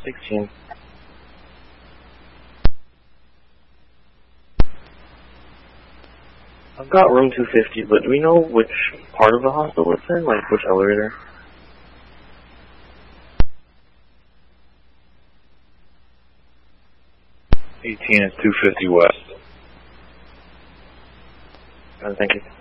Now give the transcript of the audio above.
16. I've got room 250, but do we know which part of the hospital it's in? Like, which elevator? '18 is 250 west. Thank you.